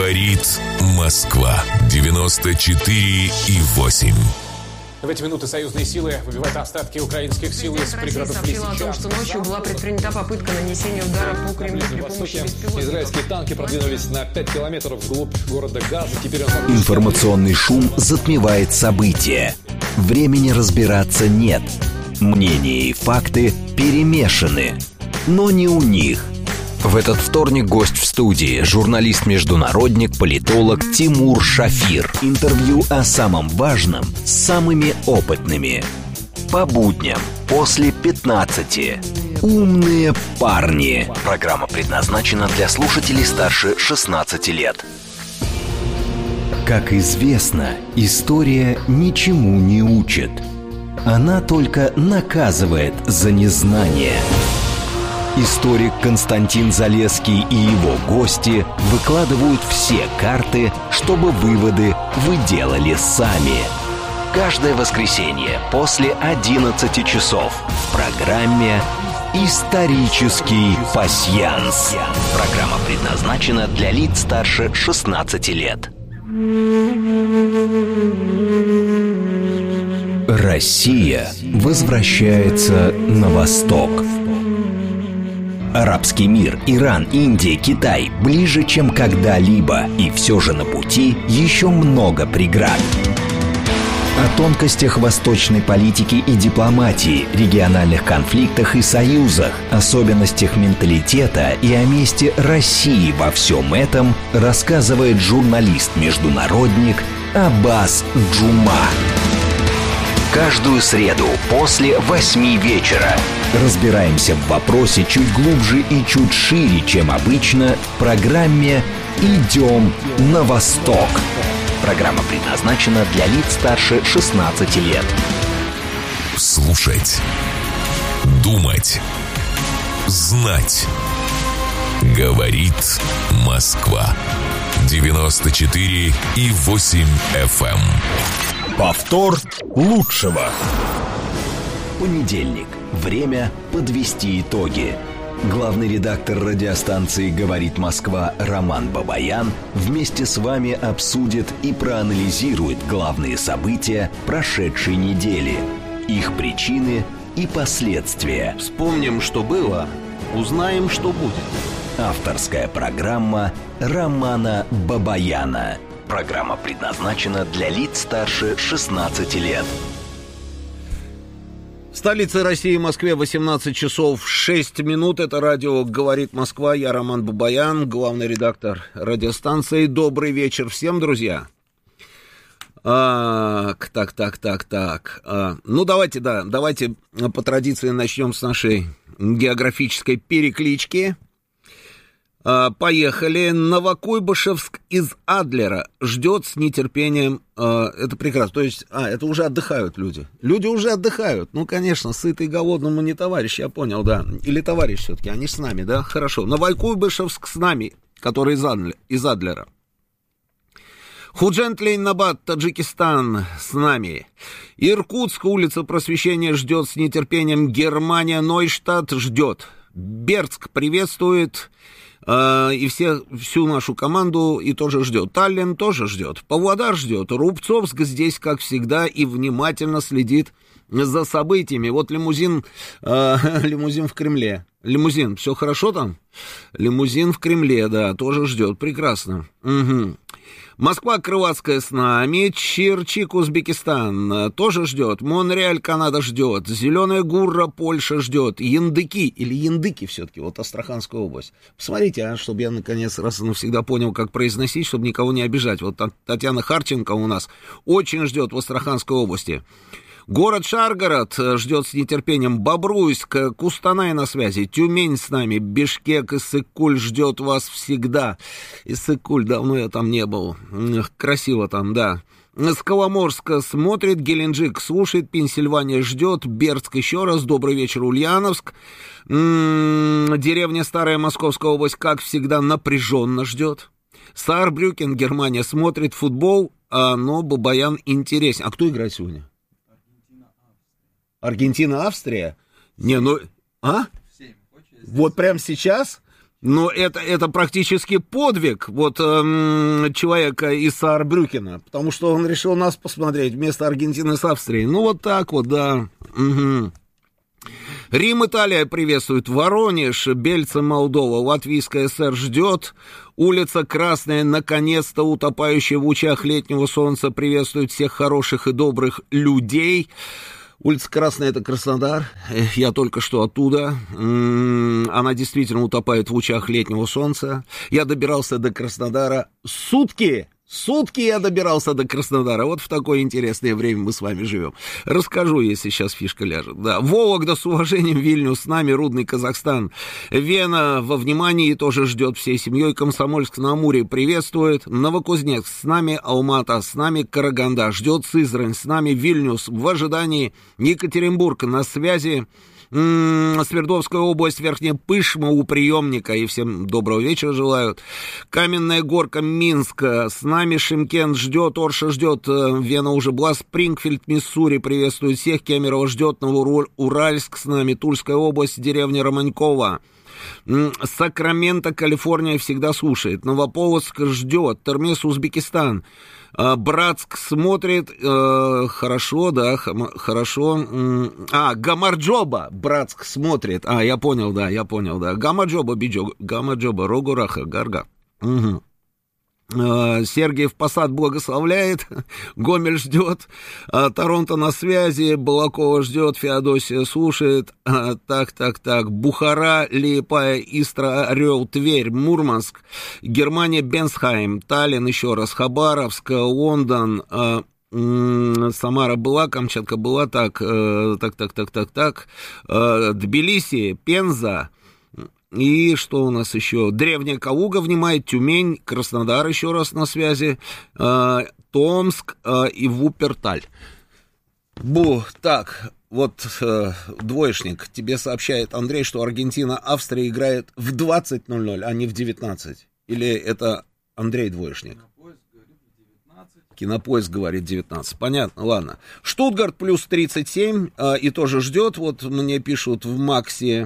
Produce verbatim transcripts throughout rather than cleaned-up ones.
Говорит Москва. девяносто четыре и восемь. В эти минуты союзные силы выбивают остатки украинских сил из пригородов России сообщила о том, что ночью была предпринята попытка нанесения удара по Кремлю при помощи беспилотников. Израильские танки продвинулись на пять километров вглубь города Газа. Теперь он... Информационный шум затмевает события. Времени разбираться нет. Мнения и факты перемешаны. Но не у них. В этот вторник гость в студии, журналист-международник, политолог Тимур Шафир. Интервью о самом важном с самыми опытными. По будням после пятнадцати. Умные парни. Программа предназначена для слушателей старше шестнадцати лет. Как известно, история ничему не учит. Она только наказывает за незнание. Историк Константин Залесский и его гости выкладывают все карты, чтобы выводы вы делали сами. Каждое воскресенье после одиннадцати часов в программе «Исторический пасьянс». Программа предназначена для лиц старше шестнадцати лет. Россия возвращается на восток. Арабский мир, Иран, Индия, Китай ближе, чем когда-либо, и все же на пути еще много преград. О тонкостях восточной политики и дипломатии, региональных конфликтах и союзах, особенностях менталитета и о месте России во всем этом рассказывает журналист-международник Аббас Джума. Каждую среду после восьми вечера разбираемся в вопросе чуть глубже и чуть шире, чем обычно, в программе «Идем на восток». Программа предназначена для лиц старше шестнадцати лет. Слушать, думать, знать. Говорит Москва. девяносто четыре и восемь эф эм. Повтор лучшего. Понедельник. Время подвести итоги. Главный редактор радиостанции «Говорит Москва» Роман Бабаян вместе с вами обсудит и проанализирует главные события прошедшей недели, их причины и последствия. Вспомним, что было, узнаем, что будет. Авторская программа Романа Бабаяна. Программа предназначена для лиц старше шестнадцати лет. В столице России, Москве, восемнадцать часов шесть минут. Это радио «Говорит Москва». Я Роман Бабаян, главный редактор радиостанции. Добрый вечер всем, друзья. А, так, так, так, так. А, ну, давайте, да, давайте по традиции начнем с нашей географической переклички. А, поехали. Новокуйбышевск из Адлера ждет с нетерпением. А, это прекрасно. То есть, а, это уже отдыхают люди. Люди уже отдыхают. Ну, конечно, сытый голодному не товарищ, я понял, да. Или товарищ все-таки, они с нами, да? Хорошо. Новокуйбышевск с нами, который из, Адля, из Адлера. Худжент-Лейнабад, Таджикистан с нами. Иркутск, улица Просвещения ждет с нетерпением. Германия, Нойштадт ждет. Бердск приветствует. И все, всю нашу команду и тоже ждет. Таллин тоже ждет. Павлодар ждет. Рубцовск здесь, как всегда, и внимательно следит за событиями. Вот лимузин, э, лимузин в Кремле. Лимузин, все хорошо там? Лимузин в Кремле, да, тоже ждет. Прекрасно. Угу. Москва, Крылатская с нами. Черчик, Узбекистан тоже ждет. Монреаль, Канада ждет. Зеленая Гурра, Польша ждет. Яндыки, или Яндыки все-таки, вот Астраханская область. Посмотрите, а, чтобы я наконец раз и навсегда понял, как произносить, чтобы никого не обижать. Вот Татьяна Харченко у нас очень ждет в Астраханской области. Город Шаргород ждет с нетерпением. Бобруйск, Кустанай на связи. Тюмень с нами. Бишкек, Иссык-Куль ждет вас всегда. Иссык-Куль, давно я там не был. Красиво там, да. С Коломорска смотрит. Геленджик слушает. Пенсильвания ждет. Бердск еще раз. Добрый вечер, Ульяновск. М-м-м, деревня Старая Московская область, как всегда, напряженно ждет. Саарбрюкен, Германия, смотрит футбол, а, но Бабаян интересен. А кто играет сегодня? Аргентина, Австрия? Не, ну... А? Вот прямо сейчас? Но это, это практически подвиг вот эм, человека из Саарбрюкена, потому что он решил нас посмотреть вместо Аргентины с Австрией. Ну, вот так вот, да. Угу. Рим, Италия приветствует. Воронеж, Бельцы, Молдова. Латвийская ССР ждет. Улица Красная, наконец-то утопающая в лучах летнего солнца, приветствует всех хороших и добрых людей. Улица Красная — это Краснодар, я только что оттуда, она действительно утопает в лучах летнего солнца. Я добирался до Краснодара сутки, сутки я добирался до Краснодара, вот в такое интересное время мы с вами живем. Расскажу, если сейчас фишка ляжет. Да. Вологда с уважением, Вильнюс с нами, Рудный Казахстан. Вена во внимании тоже ждет всей семьей. Комсомольск-на-Амуре приветствует. Новокузнецк с нами, Алмата с нами, Караганда ждет, Сызрань с нами, Вильнюс в ожидании, Екатеринбург на связи. Свердловская область, Верхняя Пышма у приемника, и всем доброго вечера желают. Каменная Горка, Минск, с нами Шимкент ждет, Орша ждет, Вена уже была, Спрингфилд, Миссури приветствует всех, Кемерово ждет, Новоуральск с нами, Тульская область, деревня Романькова. Сакраменто, Калифорния всегда слушает. Новополоцк ждет, Термес, Узбекистан. Братск смотрит, э, хорошо, да, хорошо. А, Гамарджоба, Братск смотрит. А, я понял, да, я понял, да. Гамарджоба, Биджо, Гамарджоба, Рогураха, Гарга. Угу. Сергиев Посад благословляет, Гомель ждет, Торонто на связи, Балакова ждет, Феодосия слушает, так, так, так, Бухара, Лиепая, Истра, Орел, Тверь, Мурманск, Германия, Бенсхайм, Таллин, еще раз, Хабаровск, Лондон, Самара была, Камчатка была, так, так, так, так, так, так, Тбилиси, Пенза. И что у нас еще? Древняя Калуга внимает, Тюмень, Краснодар еще раз на связи, э, Томск э, и Вуперталь. Бу, так, вот э, двоечник, тебе сообщает Андрей, что Аргентина, Австрия играет в двадцать ноль ноль, а не в девятнадцать. Или это Андрей двоечник? Кинопоиск говорит девятнадцать. Понятно, ладно. Штутгарт плюс тридцать семь э, и тоже ждет, вот мне пишут в Максе.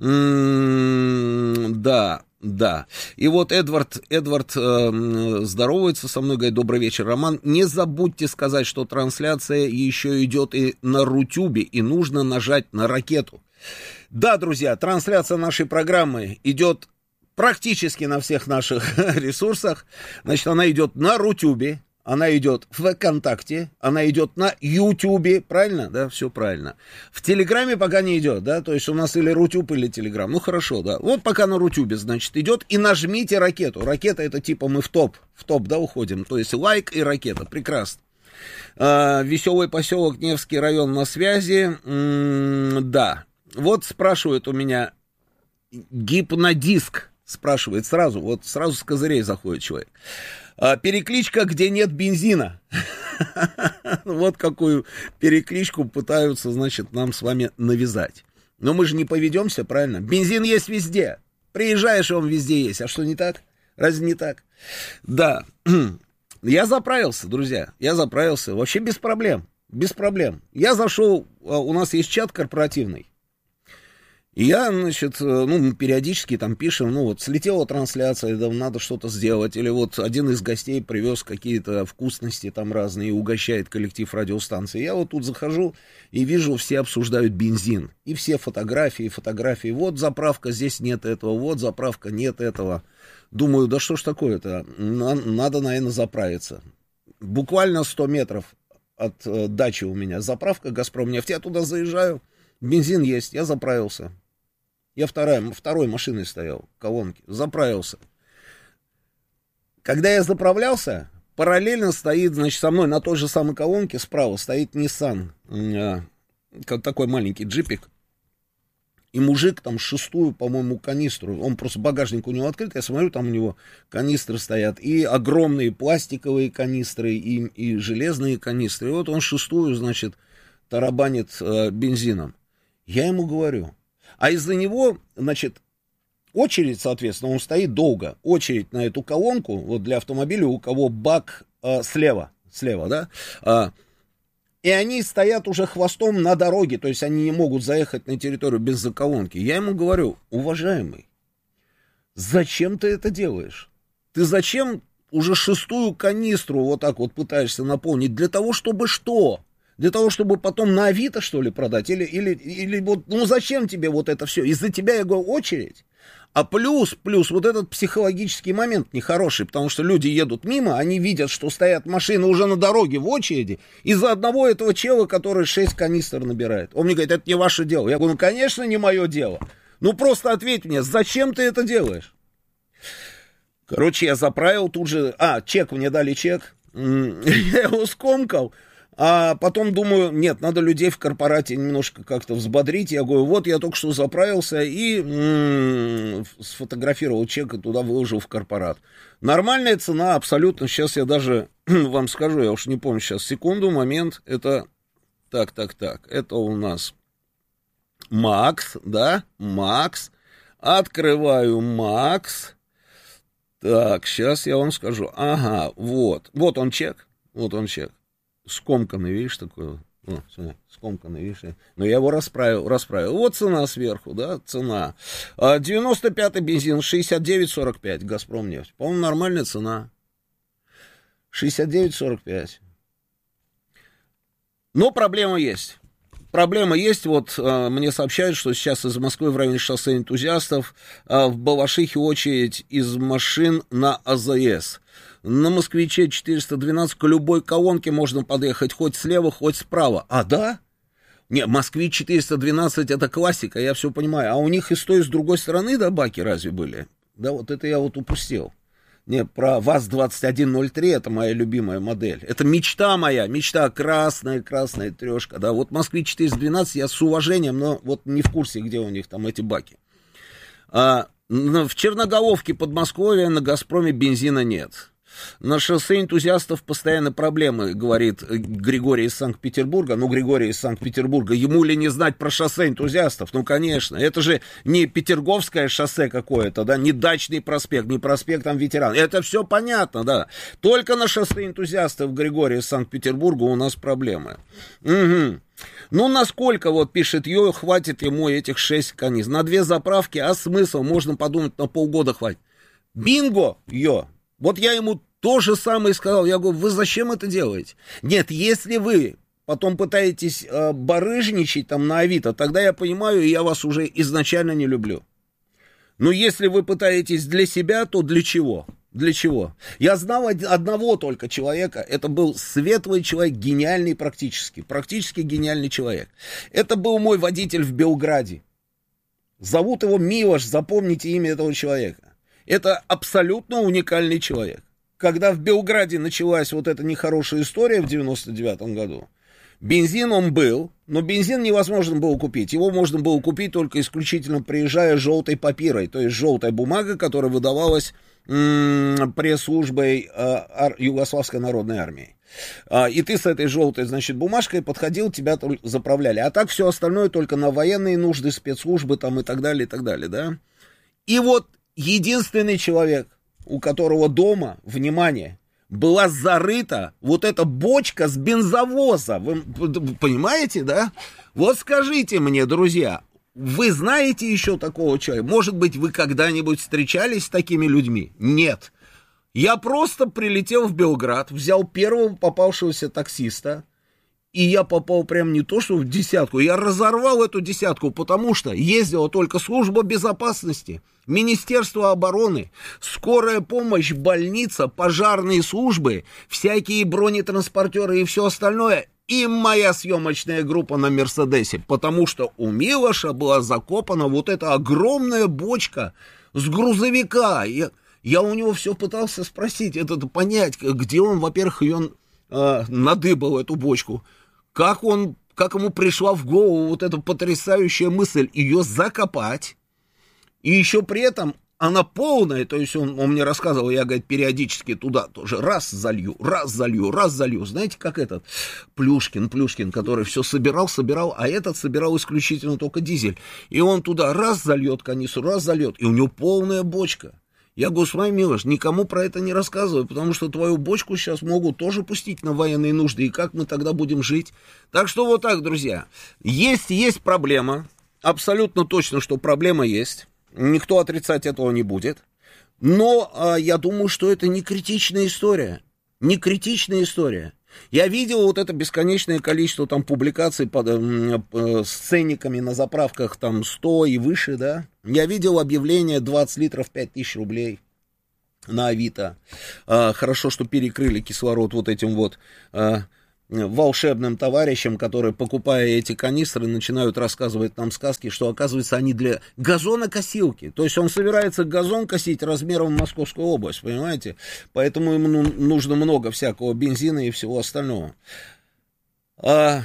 М-м, да, да. И вот Эдвард, Эдвард э, здоровается со мной, говорит, добрый вечер, Роман. Не забудьте сказать, что трансляция еще идет и на Рутюбе, и нужно нажать на ракету. Да, друзья, трансляция нашей программы идет практически на всех наших ресурсах. Значит, она идет на Рутюбе. Она идет в ВКонтакте, она идет на Ютубе, правильно? Да, все правильно. В Телеграме пока не идет, да, то есть у нас или Рутюб, или Телеграм. Ну, хорошо, да. Вот пока на Рутюбе, значит, идет, и нажмите ракету. Ракета — это типа мы в топ, в топ, да, уходим. То есть лайк и ракета, прекрасно. А, веселый поселок, Невский район на связи, М-м, да. Вот спрашивает у меня гипнодиск, спрашивает сразу, вот сразу с козырей заходит человек. Перекличка, где нет бензина. Вот какую перекличку пытаются, значит, нам с вами навязать. Но мы же не поведемся, правильно? Бензин есть везде. Приезжаешь, и он везде есть. А что, не так? Разве не так? Да. Я заправился, друзья. Я заправился. Вообще без проблем. Без проблем. Я зашел, у нас есть чат корпоративный. И я, значит, ну, мы периодически там пишем, ну, вот, слетела трансляция, да, надо что-то сделать, или вот один из гостей привез какие-то вкусности там разные и угощает коллектив радиостанции. Я вот тут захожу и вижу, все обсуждают бензин, и все фотографии, фотографии, вот заправка, здесь нет этого, вот заправка, нет этого. Думаю, да что ж такое-то, надо, наверное, заправиться. Буквально сто метров от э, дачи у меня заправка «Газпромнефть», я туда заезжаю, бензин есть, я заправился. Я вторая, второй машиной стоял, колонки, заправился. Когда я заправлялся, параллельно стоит, значит, со мной на той же самой колонке справа стоит Nissan, э, такой маленький джипик. И мужик там шестую, по-моему, канистру, он просто багажник у него открыт, я смотрю, там у него канистры стоят, и огромные пластиковые канистры, и, и железные канистры. И вот он шестую, значит, тарабанит э, бензином. Я ему говорю, а из-за него, значит, очередь, соответственно, он стоит долго, очередь на эту колонку, вот для автомобиля, у кого бак э, слева, слева, да, э, и они стоят уже хвостом на дороге, то есть они не могут заехать на территорию без заколонки. Я ему говорю, уважаемый, Зачем ты это делаешь? Ты зачем уже шестую канистру вот так вот пытаешься наполнить? Для того, чтобы что? Для того, чтобы потом на Авито, что ли, продать? Или, или, или вот, ну зачем тебе вот это все? Из-за тебя, я говорю, очередь? А плюс, плюс вот этот психологический момент нехороший, потому что люди едут мимо, они видят, что стоят машины уже на дороге в очереди, из-за одного этого чела, который шесть канистр набирает. Он мне говорит, это не ваше дело. Я говорю, ну, конечно, не мое дело. Ну, просто ответь мне, зачем ты это делаешь? Короче, я заправил тут же... А, чек, мне дали чек. Я его скомкал. А потом думаю, нет, надо людей в корпорате немножко как-то взбодрить. Я говорю, вот я только что заправился и м-м, сфотографировал чек и туда выложил в корпорат. Нормальная цена, абсолютно. Сейчас я даже вам скажу, я уж не помню сейчас, секунду, момент. Это, так, так, так, это у нас Макс, да, Макс. Открываю Макс. Так, сейчас я вам скажу. Ага, вот, вот он чек, вот он чек. Скомканный, видишь, такой, о, смотри, скомканный, видишь, но я его расправил, расправил. Вот цена сверху, да, цена. девяносто пятый бензин, шестьдесят девять сорок пять, Газпром нефть. По-моему, нормальная цена. шестьдесят девять сорок пять. Но проблема есть. Проблема есть, вот э, мне сообщают, что сейчас из Москвы в районе шоссе Энтузиастов э, в Балашихе очередь из машин на АЗС. На Москвиче четыреста двенадцать к любой колонке можно подъехать хоть слева, хоть справа. А, да? Не, Москвич четыреста двенадцать это классика, я все понимаю. А у них и с той, и с другой стороны, да, баки разве были? Да, вот это я вот упустил. Не, про ВАЗ двадцать один ноль три, это моя любимая модель. Это мечта моя, мечта красная, красная трешка. Да, вот Москвич четыреста двенадцать я с уважением, но вот не в курсе, где у них там эти баки. А, в Черноголовке, Подмосковье, на Газпроме бензина нет. На шоссе Энтузиастов постоянно проблемы, говорит Григорий из Санкт-Петербурга. Ну, Григорий из Санкт-Петербурга, ему ли не знать про шоссе Энтузиастов? Ну, конечно, это же не Петерговское шоссе какое-то, да, не Дачный проспект, не проспект там Ветеран. Это все понятно, да. Только на шоссе Энтузиастов, Григорий из Санкт-Петербурга, у нас проблемы. Угу. Ну, насколько, вот пишет Йо, хватит ему этих шесть канистр? На две заправки, а смысл? Можно подумать, на полгода хватит. Бинго, Йо! Вот я ему то же самое сказал. Я говорю, вы зачем это делаете? Нет, если вы потом пытаетесь э, барыжничать там на Авито, тогда я понимаю, и я вас уже изначально не люблю. Но если вы пытаетесь для себя, то для чего? Для чего? Я знал одного только человека. Это был светлый человек, гениальный практически. Практически гениальный человек. Это был мой водитель в Белграде. Зовут его Милош, запомните имя этого человека. Это абсолютно уникальный человек. Когда в Белграде началась вот эта нехорошая история в девяносто девятом году, бензин он был, но бензин невозможно было купить. Его можно было купить только исключительно приезжая желтой папирой, то есть желтая бумага, которая выдавалась м- пресс-службой э, Югославской народной армии. А, и ты с этой желтой, значит, бумажкой подходил, тебя заправляли. А так все остальное только на военные нужды, спецслужбы там и так далее, и так далее, да. И вот единственный человек, у которого дома, внимание, была зарыта вот эта бочка с бензовоза. Вы понимаете, да? Вот скажите мне, друзья, вы знаете еще такого человека? Может быть, вы когда-нибудь встречались с такими людьми? Нет. Я просто прилетел в Белград, взял первого попавшегося таксиста, и я попал прям не то что в десятку, я разорвал эту десятку, потому что ездила только служба безопасности, Министерство обороны, скорая помощь, больница, пожарные службы, всякие бронетранспортеры и все остальное, и моя съемочная группа на Мерседесе, потому что у Милоша была закопана вот эта огромная бочка с грузовика. Я, я у него все пытался спросить, это понять, где он, во-первых, ее э, надыбал, эту бочку, как он, как ему пришла в голову вот эта потрясающая мысль ее закопать, и еще при этом она полная, то есть он, он мне рассказывал, я, говорит, периодически туда тоже раз залью, раз залью, раз залью, знаете, как этот Плюшкин, Плюшкин, который все собирал, собирал, а этот собирал исключительно только дизель, и он туда раз зальет канистру, раз зальет, и у него полная бочка. Я говорю, смотри, Милош, никому про это не рассказывай, потому что твою бочку сейчас могут тоже пустить на военные нужды, и как мы тогда будем жить? Так что вот так, друзья, есть, есть проблема, абсолютно точно, что проблема есть, никто отрицать этого не будет. Но а, я думаю, что это не критичная история. Не критичная история. Я видел вот это бесконечное количество там публикаций под, э, э, с ценниками на заправках там сто и выше, да. Я видел объявление двадцать литров пять тысяч рублей на Авито. А, хорошо, что перекрыли кислород вот этим вот а, волшебным товарищам, которые, покупая эти канистры, начинают рассказывать нам сказки, что, оказывается, они для газонокосилки. То есть он собирается газон косить размером в Московскую область, понимаете? Поэтому ему нужно много всякого бензина и всего остального. А...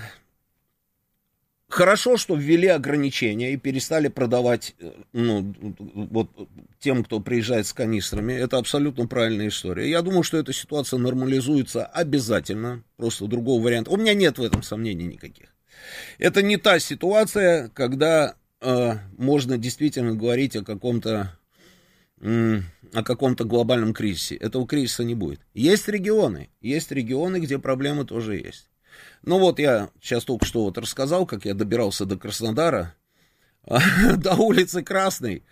Хорошо, что ввели ограничения и перестали продавать, ну, вот, тем, кто приезжает с канистрами. Это абсолютно правильная история. Я думаю, что эта ситуация нормализуется обязательно. Просто другого варианта. У меня нет в этом сомнений никаких. Это не та ситуация, когда э, можно действительно говорить о каком-то, э, о каком-то глобальном кризисе. Этого кризиса не будет. Есть регионы. Есть регионы, где проблемы тоже есть. Ну вот я сейчас только что вот рассказал, как я добирался до Краснодара, до улицы Красной,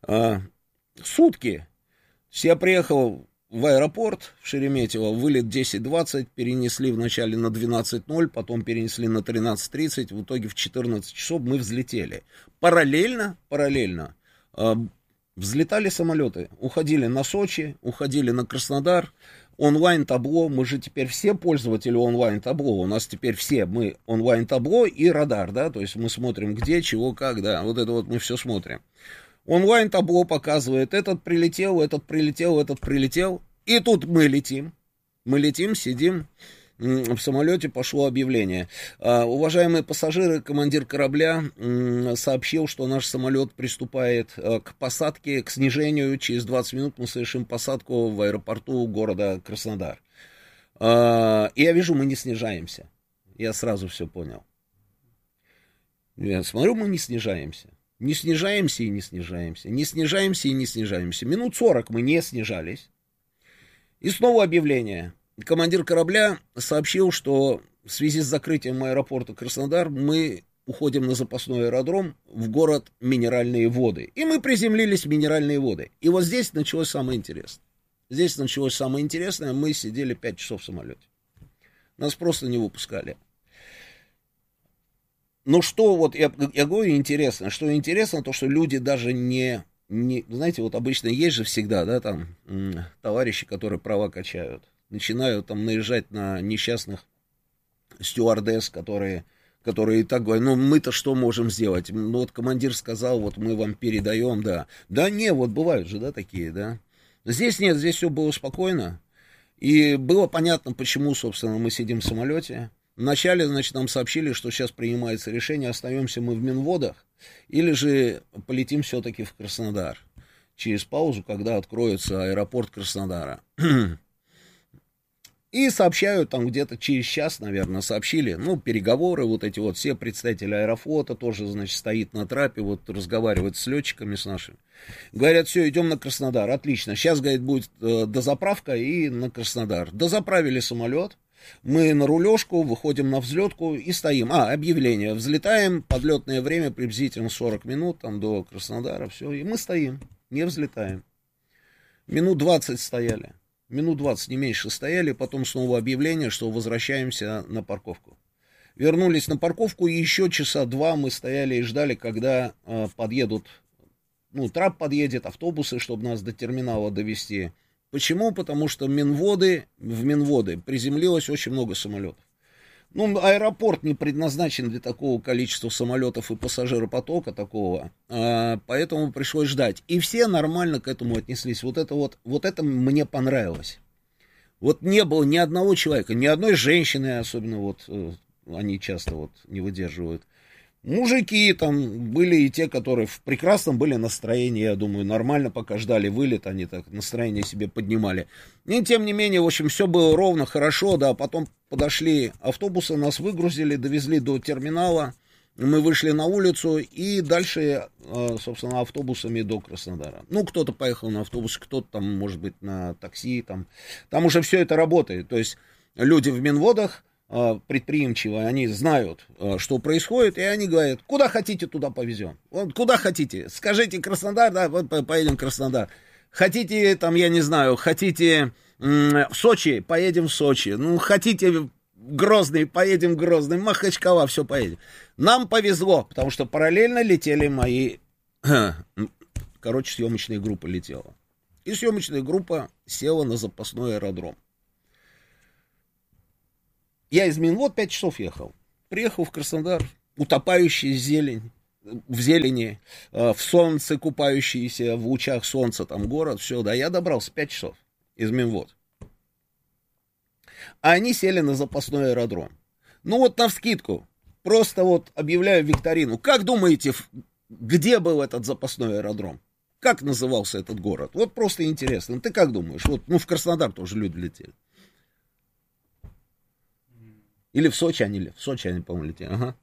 сутки. Я приехал в аэропорт в Шереметьево, вылет десять двадцать, перенесли вначале на двенадцать ноль, потом перенесли на тринадцать тридцать, в итоге в четырнадцать часов мы взлетели. Параллельно, параллельно взлетали самолеты, уходили на Сочи, уходили на Краснодар. Онлайн-табло, мы же теперь все пользователи онлайн-табло, у нас теперь все, мы онлайн-табло и радар, да, то есть мы смотрим где, чего, как, да, вот это вот мы все смотрим. Онлайн-табло показывает, этот прилетел, этот прилетел, этот прилетел, и тут мы летим, мы летим, сидим, в самолете пошло объявление. Уважаемые пассажиры, командир корабля сообщил, что наш самолет приступает к посадке, к снижению. Через двадцать минут мы совершим посадку в аэропорту города Краснодар. И я вижу, мы не снижаемся. Я сразу все понял. Я смотрю, мы не снижаемся. Не снижаемся и не снижаемся. Не снижаемся и не снижаемся. Минут сорок мы не снижались. И снова объявление. Командир корабля сообщил, что в связи с закрытием аэропорта Краснодар мы уходим на запасной аэродром в город Минеральные Воды. И мы приземлились в Минеральные Воды. И вот здесь началось самое интересное. Здесь началось самое интересное. Мы сидели пять часов в самолете. Нас просто не выпускали. Ну что вот, я, я говорю, интересно. Что интересно, то что люди даже не... не знаете, вот обычно есть же всегда, да, там, м- товарищи, которые права качают. Начинают там наезжать на несчастных стюардесс, которые, которые и так говорят, ну мы-то что можем сделать? Ну вот командир сказал, вот мы вам передаем, да. Да не, вот бывают же, да, такие, да. Здесь нет, здесь все было спокойно. И было понятно, почему, собственно, мы сидим в самолете. Вначале, значит, нам сообщили, что сейчас принимается решение, остаемся мы в Минводах, или же полетим все-таки в Краснодар. Через паузу, когда откроется аэропорт Краснодара. И сообщают там где-то через час, наверное, сообщили, ну, переговоры, вот эти вот, все представители Аэрофлота тоже, значит, стоит на трапе, вот, разговаривает с летчиками, с нашими. Говорят, все, идем на Краснодар, отлично, сейчас, говорит, будет э, дозаправка и на Краснодар. Дозаправили самолет, мы на рулежку, выходим на взлетку и стоим. А, объявление, взлетаем, подлетное время приблизительно сорок минут, там, до Краснодара, все, и мы стоим, не взлетаем. Минут двадцать стояли. Минут двадцать, не меньше стояли, потом снова объявление, что возвращаемся на парковку. Вернулись на парковку, и еще часа два мы стояли и ждали, когда э, подъедут, ну, трап подъедет, автобусы, чтобы нас до терминала довезти. Почему? Потому что Минводы, в Минводы приземлилось очень много самолетов. Ну, аэропорт не предназначен для такого количества самолетов и пассажиропотока такого, а, поэтому пришлось ждать. И все нормально к этому отнеслись. Вот это вот, вот это мне понравилось. Вот не было ни одного человека, ни одной женщины, особенно вот, они часто вот не выдерживают. Мужики там были и те, которые в прекрасном были настроении, я думаю, нормально пока ждали вылет, они так настроение себе поднимали. И тем не менее, в общем, все было ровно, хорошо, да, потом подошли автобусы, нас выгрузили, довезли до терминала, мы вышли на улицу и дальше, собственно, автобусами до Краснодара. Ну, кто-то поехал на автобусе, кто-то там, может быть, на такси, там, там уже все это работает, то есть люди в Минводах, предприимчивые, они знают, что происходит, и они говорят, куда хотите, туда повезем. Вот куда хотите, скажите Краснодар, да, вот поедем в Краснодар. Хотите, там, я не знаю, хотите м- в Сочи, поедем в Сочи. Ну, хотите Грозный, поедем в Грозный. Махачкала, все поедем. Нам повезло, потому что параллельно летели мои... Короче, съемочная группа летела. И съемочная группа села на запасной аэродром. Я из Минвод пять часов ехал. Приехал в Краснодар, утопающий в зелень, в зелени, в солнце купающийся, в лучах солнца там город, все, да, я добрался пять часов из Минвод. А они сели на запасной аэродром. Ну вот навскидку, просто вот объявляю викторину. Как думаете, где был этот запасной аэродром? Как назывался этот город? Вот просто интересно. Ты как думаешь? Вот, ну, в Краснодар тоже люди летели. Или в Сочи они, в Сочи они, по-моему, летели. Ага.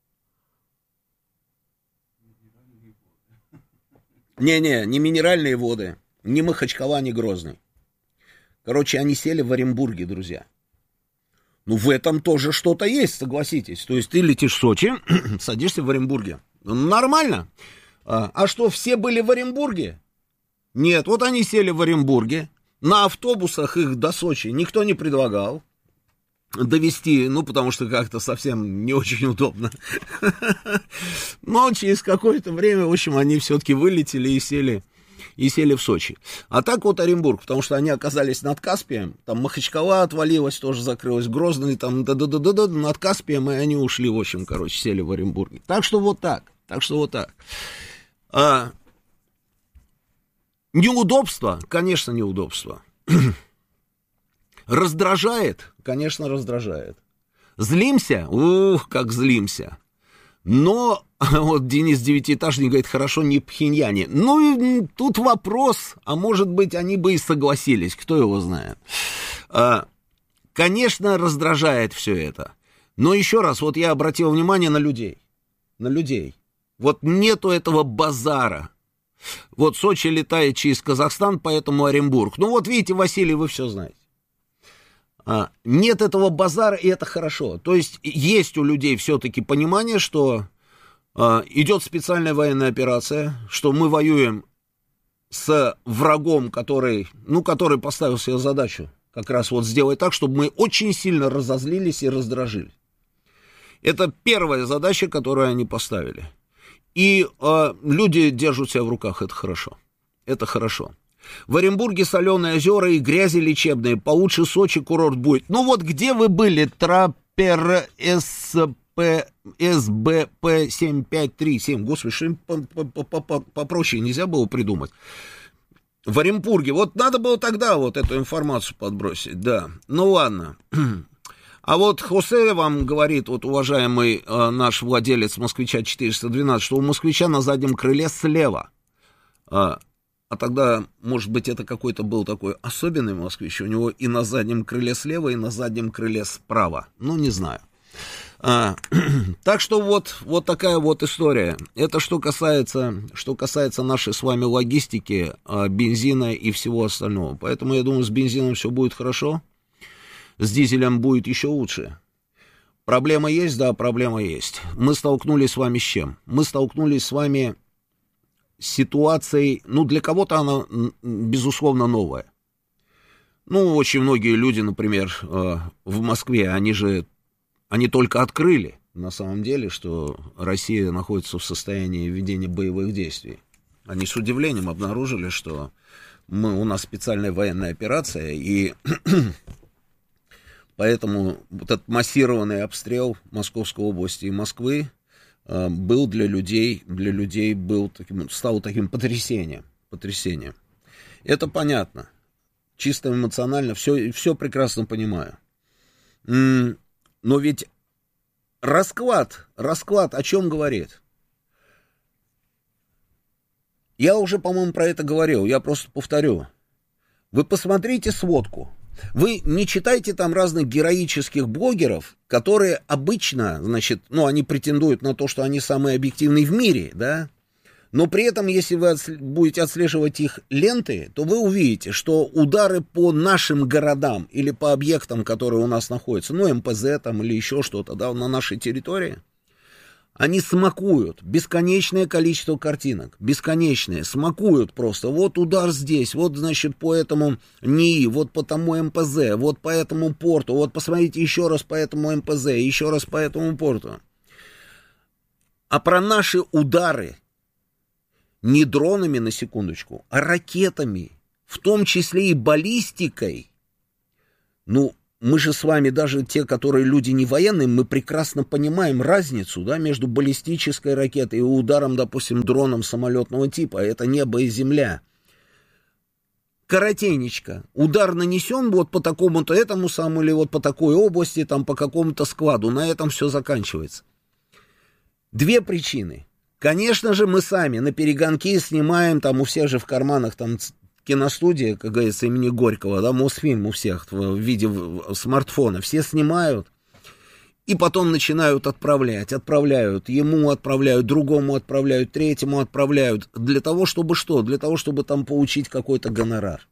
Не-не, не минеральные воды, ни Махачкала, ни Грозный. Короче, они сели в Оренбурге, друзья. Ну, в этом тоже что-то есть, согласитесь. То есть ты летишь в Сочи, садишься в Оренбурге. Ну, нормально. А, а что, все были в Оренбурге? Нет, вот они сели в Оренбурге. На автобусах их до Сочи никто не предлагал довести, ну, потому что как-то совсем не очень удобно. Но через какое-то время, в общем, они все-таки вылетели и сели, и сели в Сочи. А так вот Оренбург, потому что они оказались над Каспием, там Махачкала отвалилась, тоже закрылась, Грозный, там, да-да-да-да, над Каспием, и они ушли, в общем, короче, сели в Оренбурге. Так что вот так, так что вот так. А, неудобство, конечно, неудобство. Раздражает? Конечно, раздражает. Злимся? Ух, как злимся. Но, вот Денис Девятиэтажник говорит, хорошо, не пхеньяне. Ну, тут вопрос, а может быть, они бы и согласились, кто его знает. А, конечно, раздражает все это. Но еще раз, вот я обратил внимание на людей. На людей. Вот нету этого базара. Вот Сочи летает через Казахстан, поэтому Оренбург. Ну, вот видите, Василий, вы все знаете. А, нет этого базара, и это хорошо. То есть есть у людей все-таки понимание, что а, идет специальная военная операция, что мы воюем с врагом, который, ну, который поставил себе задачу как раз вот сделать так, чтобы мы очень сильно разозлились и раздражили. Это первая задача, которую они поставили. И а, люди держат себя в руках, это хорошо. Это хорошо. В Оренбурге соленые озера и грязи лечебные. Получше Сочи курорт будет. Ну вот где вы были? Траппер СП, СБП семь пять три семь. Господи, что попроще нельзя было придумать. В Оренбурге. Вот надо было тогда вот эту информацию подбросить. Да. Ну ладно. А вот Хосе вам говорит, вот уважаемый э, наш владелец Москвича четыреста двенадцать, что у Москвича на заднем крыле слева. А, а тогда, может быть, это какой-то был такой особенный москвич. У него и на заднем крыле слева, и на заднем крыле справа. Ну, не знаю. А, так что вот, вот такая вот история. Это что касается, что касается нашей с вами логистики, а, бензина и всего остального. Поэтому я думаю, с бензином все будет хорошо. С дизелем будет еще лучше. Проблема есть? Да, проблема есть. Мы столкнулись с вами с чем? Мы столкнулись с вами с ситуацией, ну, для кого-то она, безусловно, новая. Ну, очень многие люди, например, в Москве, они же, они только открыли, на самом деле, что Россия находится в состоянии ведения боевых действий. Они с удивлением обнаружили, что мы, у нас специальная военная операция, и... Поэтому вот этот массированный обстрел Московской области и Москвы э, был для людей, для людей был таким, стал таким потрясением, потрясением. Это понятно. Чисто эмоционально все, все прекрасно понимаю. М-м, но ведь расклад, расклад о чем говорит? Я уже, по-моему, про это говорил, я просто повторю. Вы посмотрите сводку. Вы не читайте там разных героических блогеров, которые обычно, значит, ну, они претендуют на то, что они самые объективные в мире, да, но при этом, если вы отслед... будете отслеживать их ленты, то вы увидите, что удары по нашим городам или по объектам, которые у нас находятся, ну, МПЗ там или еще что-то, да, на нашей территории, Они смакуют бесконечное количество картинок, бесконечное, смакуют просто. Вот удар здесь, вот, значит, по этому НИИ, вот по тому эм пэ зэ, вот по этому порту, вот посмотрите еще раз по этому эм пэ зэ, еще раз по этому порту. А про наши удары не дронами, на секундочку, а ракетами, в том числе и баллистикой, ну, мы же с вами, даже те, которые люди не военные, мы прекрасно понимаем разницу, да, между баллистической ракетой и ударом, допустим, дроном самолетного типа. Это небо и земля. Коротенечко. Удар нанесен вот по такому-то этому самому, или вот по такой области, там, по какому-то складу. На этом все заканчивается. Две причины. Конечно же, мы сами на перегонки снимаем, там у всех же в карманах там киностудия, как говорится, имени Горького, да, Мосфильм у всех в виде смартфона, все снимают, и потом начинают отправлять, отправляют, ему отправляют, другому отправляют, третьему отправляют, для того, чтобы что? Для того, чтобы там получить какой-то гонорар.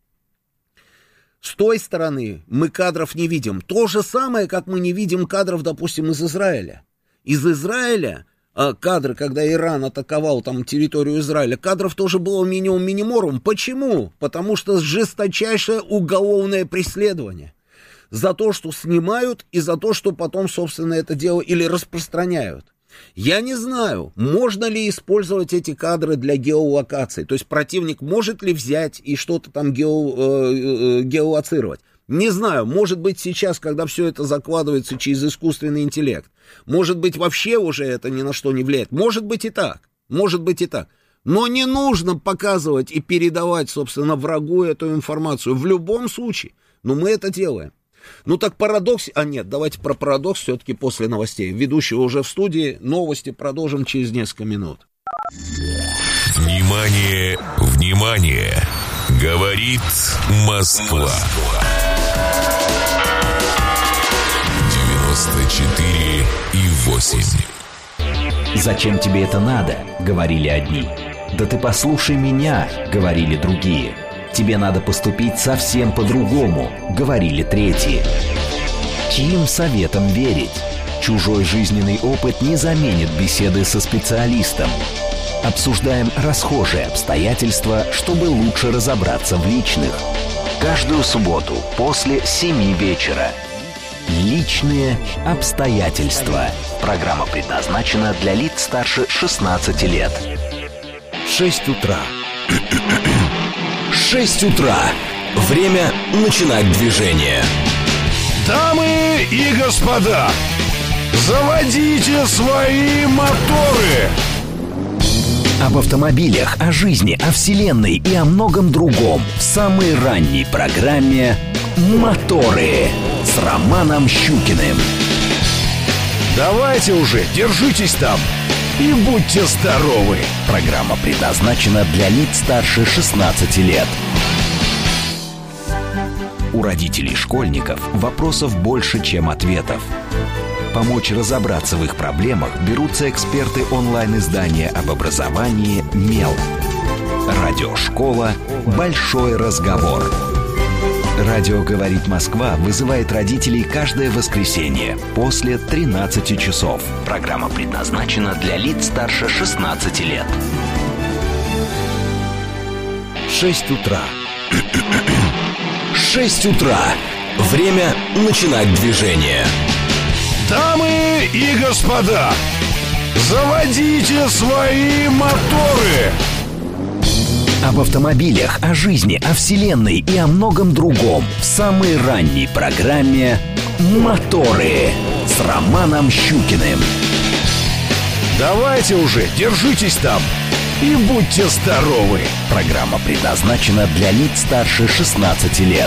С той стороны мы кадров не видим. То же самое, как мы не видим кадров, допустим, из Израиля. Из Израиля кадры, когда Иран атаковал там территорию Израиля, кадров тоже было минимум миниморум. Почему? Потому что жесточайшее уголовное преследование. За то, что снимают, и за то, что потом, собственно, это дело или распространяют. Я не знаю, можно ли использовать эти кадры для геолокации. То есть противник может ли взять и что-то там гео, э, э, геолоцировать. Не знаю, может быть сейчас, когда все это закладывается через искусственный интеллект, может быть вообще уже это ни на что не влияет. Может быть и так, может быть и так. Но не нужно показывать и передавать, собственно, врагу эту информацию. В любом случае, но мы это делаем. Ну так парадокс... А нет, давайте про парадокс все-таки после новостей. Ведущий уже в студии, новости продолжим через несколько минут. Внимание, внимание! Говорит Москва. девяносто четыре и восемь. «Зачем тебе это надо?» — говорили одни. «Да ты послушай меня!» — говорили другие. «Тебе надо поступить совсем по-другому», — говорили третьи. Чьим советам верить? Чужой жизненный опыт не заменит беседы со специалистом. Обсуждаем расхожие обстоятельства, чтобы лучше разобраться в личных. Каждую субботу после семи вечера. Личные обстоятельства. Программа предназначена для лиц старше шестнадцати лет. Шесть утра. Шесть утра. Время начинать движение. Дамы и господа, заводите свои моторы. Об автомобилях, о жизни, о вселенной и о многом другом в самой ранней программе «Моторы» с Романом Щукиным. Давайте уже, держитесь там и будьте здоровы. Программа предназначена для лиц старше шестнадцати лет. У родителей школьников вопросов больше, чем ответов. Помочь разобраться в их проблемах берутся эксперты онлайн-издания об образовании «Мел». Радиошкола «Большой разговор». Радио «Говорит Москва» вызывает родителей каждое воскресенье после тринадцати часов. Программа предназначена для лиц старше шестнадцати лет. Шесть утра. Шесть утра. Время начинать движение. Дамы и господа, заводите свои моторы. Об автомобилях, о жизни, о вселенной и о многом другом в самой ранней программе «Моторы» с Романом Щукиным. Давайте уже, держитесь там и будьте здоровы. Программа предназначена для лиц старше шестнадцати лет.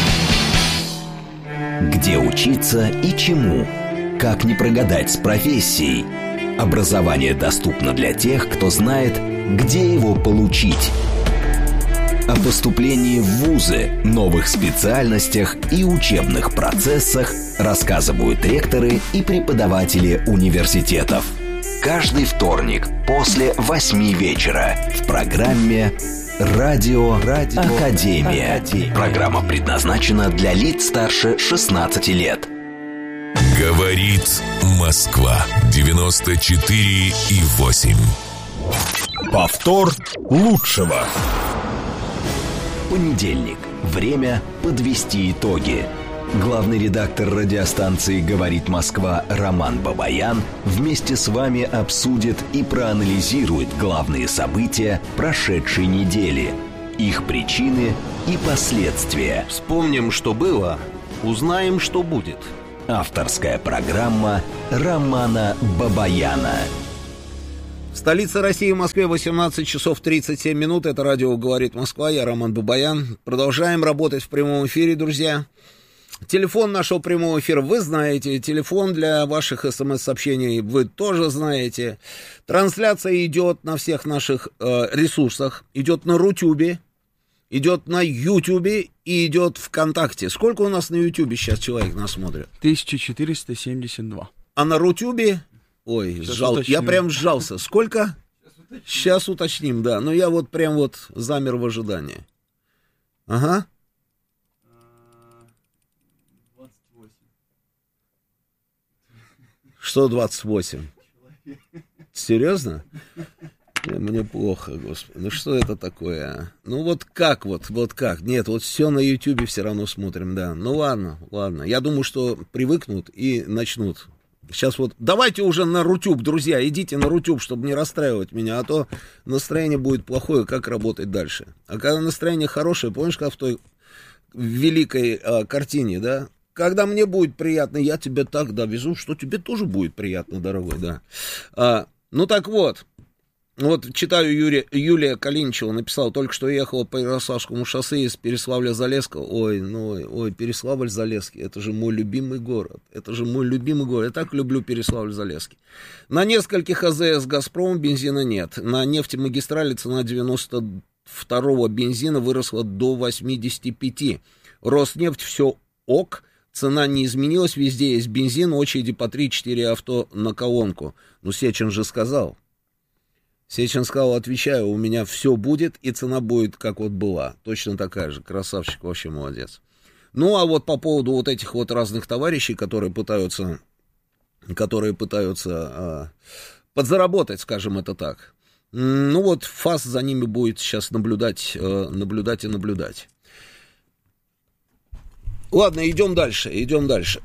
Где учиться и чему? Как не прогадать с профессией? Образование доступно для тех, кто знает, где его получить. О поступлении в вузы, новых специальностях и учебных процессах рассказывают ректоры и преподаватели университетов. Каждый вторник после восьми вечера в программе «Радио, Радио Академия». Программа предназначена для лиц старше шестнадцати лет. Говорит Москва. девяносто четыре и восемь. Повтор лучшего. Понедельник. Время подвести итоги. Главный редактор радиостанции «Говорит Москва» Роман Бабаян вместе с вами обсудит и проанализирует главные события прошедшей недели, их причины и последствия. Вспомним, что было, узнаем, что будет. Авторская программа Романа Бабаяна. Столица России, в Москве, восемнадцать часов тридцать семь минут. Это радио «Говорит Москва», я Роман Бабаян. Продолжаем работать в прямом эфире, друзья. Телефон нашего прямого эфира вы знаете, телефон для ваших смс-сообщений вы тоже знаете. Трансляция идет на всех наших э, ресурсах, идет на Рутюбе, идет на Ютубе и идет ВКонтакте. Сколько у нас на Ютубе сейчас человек нас смотрит? тысяча четыреста семьдесят два. А на Рутюбе? Ой, сжал, я прям сжался. Сколько? Сейчас уточним, да. Но я вот прям вот замер в ожидании. Ага. Что двадцать восемь? Серьезно? Мне плохо, господи. Ну что это такое, а? Ну вот как вот, вот как? Нет, вот все на Ютубе все равно смотрим, да. Ну ладно, ладно. Я думаю, что привыкнут и начнут. Сейчас вот, давайте уже на Рутюб, друзья, идите на Рутюб, чтобы не расстраивать меня, а то настроение будет плохое, как работать дальше. А когда настроение хорошее, помнишь, как в той великой а, картине, да? Когда мне будет приятно, я тебе так довезу, что тебе тоже будет приятно, дорогой, да. А, ну так вот, вот читаю, Юрия, Юлия Калиничева написала, только что ехала по Ярославскому шоссе из Переславля-Залесского. Ой, ну, ой, Переславль-Залесский, это же мой любимый город, это же мой любимый город, я так люблю Переславль-Залесский. На нескольких АЗС «Газпром» бензина нет, на нефтемагистрали цена девяносто второго бензина выросла до восемьдесят пять. Роснефть все ок. Цена не изменилась, везде есть бензин, очереди по три-четыре авто на колонку. Ну, Сечин же сказал. Сечин сказал, отвечаю, у меня все будет, и цена будет, как вот была. Точно такая же. Красавчик, вообще молодец. Ну, а вот по поводу вот этих вот разных товарищей, которые пытаются, которые пытаются а, подзаработать, скажем это так. Ну, вот ФАС за ними будет сейчас наблюдать, а, наблюдать и наблюдать. Ладно, идем дальше, идем дальше.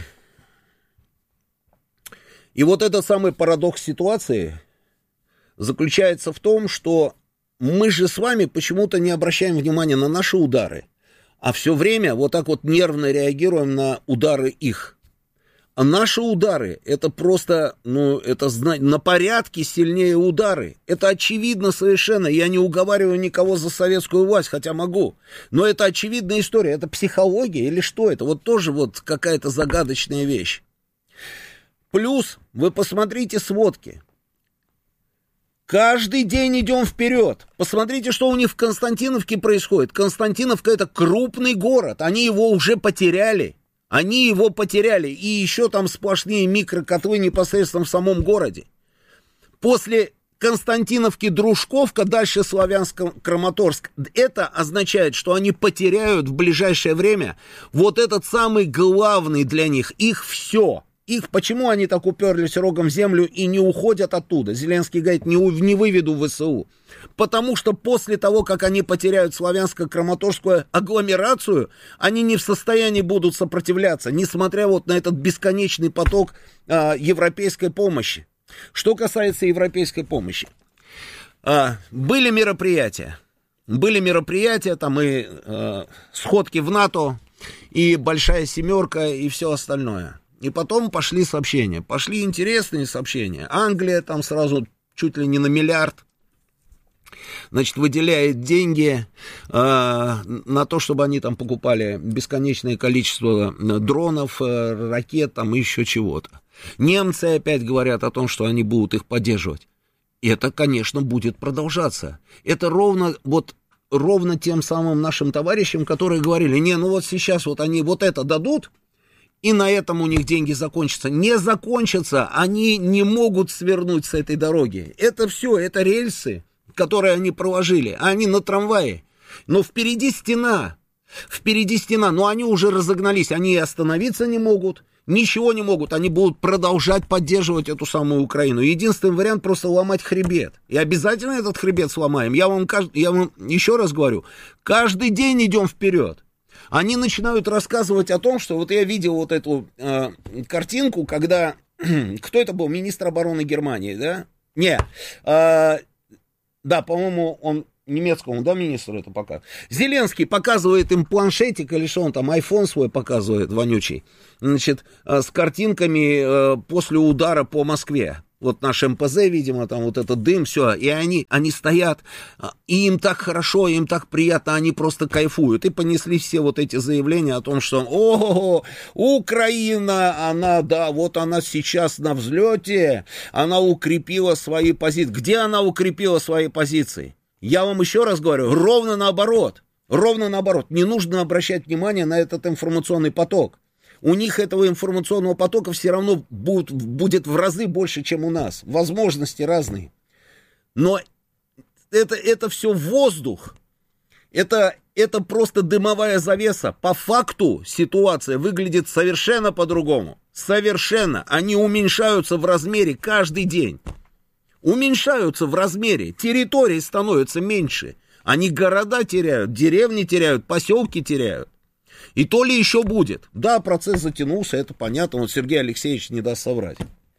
И вот этот самый парадокс ситуации заключается в том, что мы же с вами почему-то не обращаем внимания на наши удары, а все время вот так вот нервно реагируем на удары их. А наши удары, это просто, ну, это на порядке сильнее удары. Это очевидно совершенно. Я не уговариваю никого за советскую власть, хотя могу. Но это очевидная история. Это психология или что это? Вот тоже вот какая-то загадочная вещь. Плюс вы посмотрите сводки. Каждый день идем вперед. Посмотрите, что у них в Константиновке происходит. Константиновка — это крупный город. Они его уже потеряли. Они его потеряли, и еще там сплошные микрокотлы непосредственно в самом городе. После Константиновки Дружковка, дальше Славянск-Краматорск, это означает, что они потеряют в ближайшее время вот этот самый главный для них, их все. Их, почему они так уперлись рогом в землю и не уходят оттуда? Зеленский говорит, не, не выведу в ВСУ. Потому что после того, как они потеряют славянско-краматорскую агломерацию, они не в состоянии будут сопротивляться, несмотря вот на этот бесконечный поток а, европейской помощи. Что касается европейской помощи. А, были мероприятия. Были мероприятия, там и а, сходки в НАТО, и Большая Семерка, и все остальное. И потом пошли сообщения. Пошли интересные сообщения. Англия там сразу чуть ли не на миллиард, значит, выделяет деньги э, на то, чтобы они там покупали бесконечное количество дронов, э, ракет, там и еще чего-то. Немцы опять говорят о том, что они будут их поддерживать. И это, конечно, будет продолжаться. Это ровно вот ровно тем самым нашим товарищам, которые говорили, не, ну вот сейчас вот они вот это дадут, и на этом у них деньги закончатся. Не закончатся, они не могут свернуть с этой дороги. Это все, это рельсы, которые они проложили, а они на трамвае. Но впереди стена. Впереди стена, но они уже разогнались, они и остановиться не могут, ничего не могут, они будут продолжать поддерживать эту самую Украину. Единственный вариант просто ломать хребет. И обязательно этот хребет сломаем. Я вам, я вам еще раз говорю, каждый день идем вперед. Они начинают рассказывать о том, что вот я видел вот эту э, картинку, когда, кто это был, министр обороны Германии, да? Не, э, да, по-моему, он немецкому, да, министру это пока. Зеленский показывает им планшетик или что он там, айфон свой показывает, вонючий, значит, с картинками после удара по Москве. Вот наш эм пэ зэ, видимо, там вот этот дым, все, и они, они стоят, и им так хорошо, им так приятно, они просто кайфуют. И понесли все вот эти заявления о том, что, о, Украина, она, да, вот она сейчас на взлете, она укрепила свои позиции. Где она укрепила свои позиции? Я вам еще раз говорю, ровно наоборот, ровно наоборот. Не нужно обращать внимание на этот информационный поток. У них этого информационного потока все равно будет, будет в разы больше, чем у нас. Возможности разные. Но это, это все воздух. Это, это просто дымовая завеса. По факту ситуация выглядит совершенно по-другому. Совершенно. Они уменьшаются в размере каждый день. Уменьшаются в размере. Территории становятся меньше. Они города теряют, деревни теряют, поселки теряют. И то ли еще будет. Да, процесс затянулся, это понятно. Вот Сергей Алексеевич не даст соврать.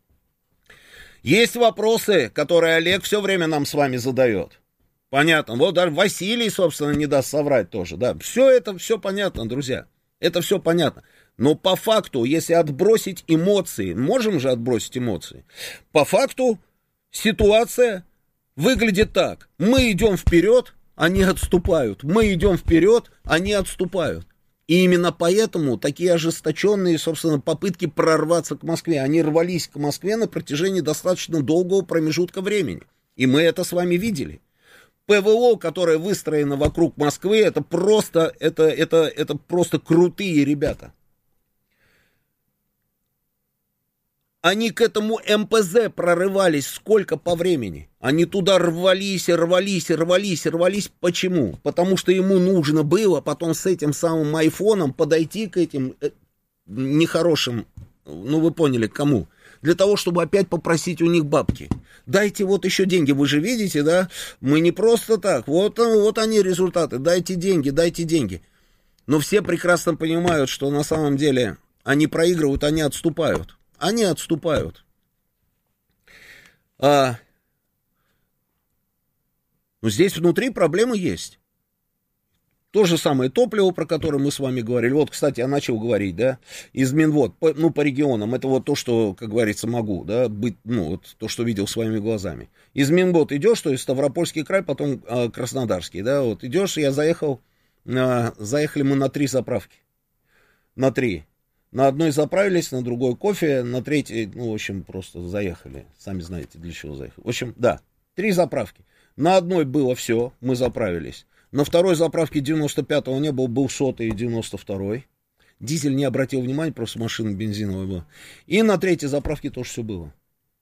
Есть вопросы, которые Олег все время нам с вами задает. Понятно. Вот даже Василий, собственно, не даст соврать тоже. Да, все это, все понятно, друзья. Это все понятно. Но по факту, если отбросить эмоции, можем же отбросить эмоции, по факту ситуация выглядит так. Мы идем вперед, они отступают. Мы идем вперед, они отступают. И именно поэтому такие ожесточенные, собственно, попытки прорваться к Москве. Они рвались к Москве на протяжении достаточно долгого промежутка времени. И мы это с вами видели. ПВО, которое выстроено вокруг Москвы, это просто, это, это, это просто крутые ребята. Они к этому эм пэ зэ прорывались сколько по времени? Они туда рвались, рвались, рвались, рвались. Почему? Потому что ему нужно было потом с этим самым айфоном подойти к этим нехорошим, ну вы поняли, кому? Для того, чтобы опять попросить у них бабки. Дайте вот еще деньги, вы же видите, да? Мы не просто так, вот, вот они результаты, дайте деньги, дайте деньги. Но все прекрасно понимают, что на самом деле они проигрывают, они отступают. Они отступают. А, но здесь внутри проблемы есть. То же самое топливо, про которое мы с вами говорили. Вот, кстати, я начал говорить, да, из Минвод, по, ну, по регионам. Это вот то, что, как говорится, могу, да, быть, ну, вот то, что видел своими глазами. Из Минвод идешь, то есть Ставропольский край, потом а, Краснодарский, да, вот идешь, я заехал, а, заехали мы на три заправки. На три. На одной заправились, на другой кофе, на третьей, ну, в общем, просто заехали. Сами знаете, для чего заехали. В общем, да, три заправки. На одной было все, мы заправились. На второй заправке девяносто пятого не было, был сотый и девяносто второй. Дизель не обратил внимания, просто машина бензиновая была. И на третьей заправке тоже все было.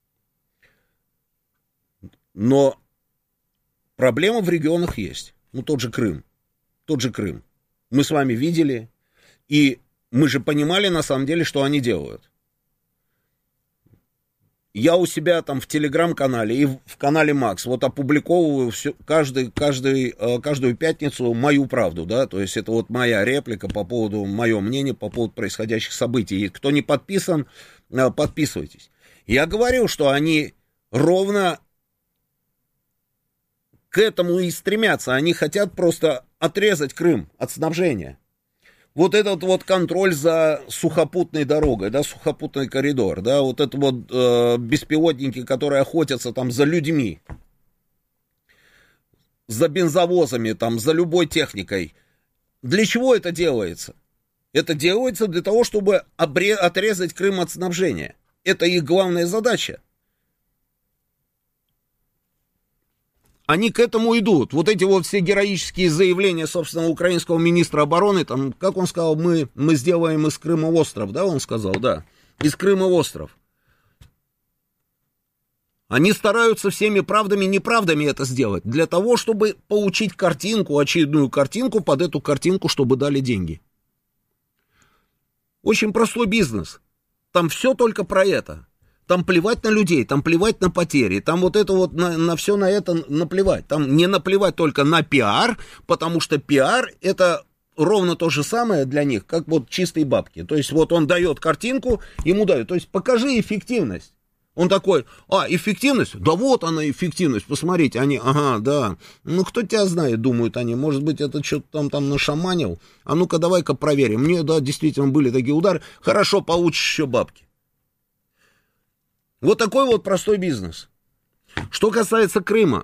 Но проблема в регионах есть. Ну, тот же Крым. Тот же Крым. Мы с вами видели, и мы же понимали, на самом деле, что они делают. Я у себя там в телеграм-канале и в канале Макс вот опубликовываю все, каждый, каждый, каждую пятницу мою правду, да, то есть это вот моя реплика по поводу, мое мнение по поводу происходящих событий. И кто не подписан, подписывайтесь. Я говорил, что они ровно к этому и стремятся. Они хотят просто отрезать Крым от снабжения. Вот этот вот контроль за сухопутной дорогой, да, сухопутный коридор, да, вот это вот э, беспилотники, которые охотятся там за людьми, за бензовозами, там, за любой техникой. Для чего это делается? Это делается для того, чтобы обре- отрезать Крым от снабжения. Это их главная задача. Они к этому идут. Вот эти вот все героические заявления, собственно, украинского министра обороны, там, как он сказал, мы, мы сделаем из Крыма остров, да, он сказал, да, из Крыма остров. Они стараются всеми правдами и неправдами это сделать, для того, чтобы получить картинку, очередную картинку, под эту картинку, чтобы дали деньги. Очень простой бизнес. Там все только про это. Там плевать на людей, там плевать на потери, там вот это вот, на, на все на это наплевать. Там не наплевать только на пиар, потому что пиар это ровно то же самое для них, как вот чистые бабки. То есть вот он дает картинку, ему дают. То есть покажи эффективность. Он такой, а, эффективность? Да вот она эффективность, посмотрите, они, ага, да, ну кто тебя знает, думают они, может быть, это что-то там, там нашаманил, а ну-ка давай-ка проверим, мне, да, действительно были такие удары, хорошо, получишь еще бабки. Вот такой вот простой бизнес. Что касается Крыма,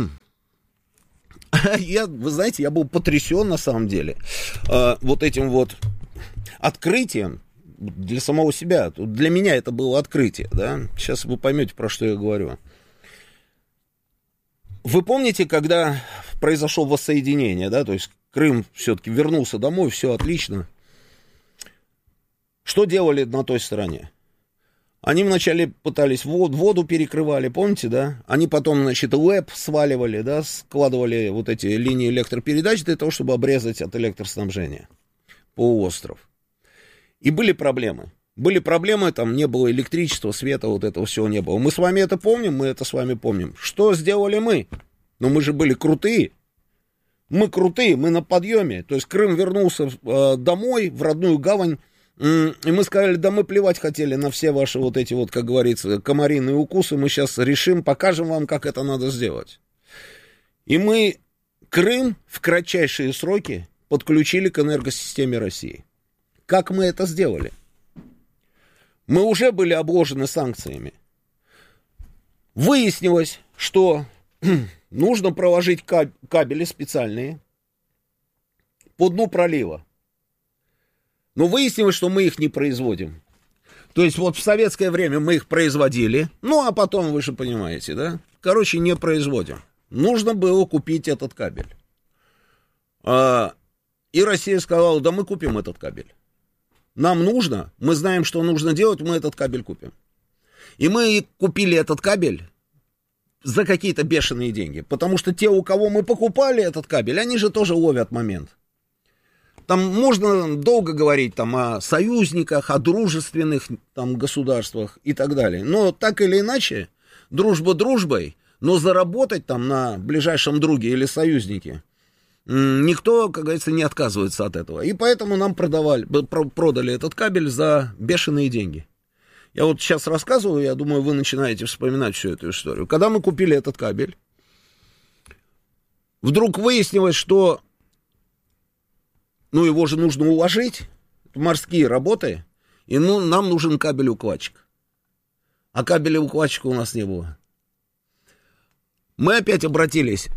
я, вы знаете, я был потрясен на самом деле вот этим вот открытием, для самого себя. Для меня это было открытие, да. Сейчас вы поймете, про что я говорю. Вы помните, когда произошло воссоединение, да, то есть Крым все-таки вернулся домой, все отлично. Что делали на той стороне? Они вначале пытались воду, воду перекрывали, помните, да? Они потом, значит, ЛЭП сваливали, да, складывали вот эти линии электропередач для того, чтобы обрезать от электроснабжения полуостров. И были проблемы. Были проблемы, там не было электричества, света, вот этого всего не было. Мы с вами это помним, мы это с вами помним. Что сделали мы? Ну, мы же были крутые. Мы крутые, мы на подъеме. То есть Крым вернулся э, домой, в родную гавань. Э, и мы сказали, да мы плевать хотели на все ваши вот эти вот, как говорится, комариные укусы. Мы сейчас решим, покажем вам, как это надо сделать. И мы Крым в кратчайшие сроки подключили к энергосистеме России. Как мы это сделали? Мы уже были обложены санкциями. Выяснилось, что нужно проложить кабели специальные по дну пролива. Но выяснилось, что мы их не производим. То есть вот в советское время мы их производили, ну а потом, вы же понимаете, да? Короче, не производим. Нужно было купить этот кабель. И Россия сказала, да мы купим этот кабель. Нам нужно, мы знаем, что нужно делать, мы этот кабель купим. И мы купили этот кабель за какие-то бешеные деньги. Потому что те, у кого мы покупали этот кабель, они же тоже ловят момент. Там можно долго говорить там, о союзниках, о дружественных там, государствах и так далее. Но так или иначе, дружба дружбой, но заработать там на ближайшем друге или союзнике никто, как говорится, не отказывается от этого. И поэтому нам продавали, продали этот кабель за бешеные деньги. Я вот сейчас рассказываю, я думаю, вы начинаете вспоминать всю эту историю. Когда мы купили этот кабель, вдруг выяснилось, что ну, его же нужно уложить, морские работы, и ну, нам нужен кабель-укладчик. А кабеля-укладчика у нас не было. Мы опять обратились